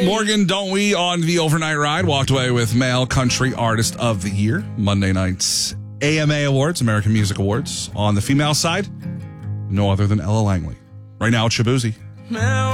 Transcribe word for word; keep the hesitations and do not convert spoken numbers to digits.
Morgan, don't we, on the overnight ride, walked away with Male Country Artist of the Year. Monday night's A M A Awards, American Music Awards. On the female side, no other than Ella Langley. Right now, it's Shabuzi.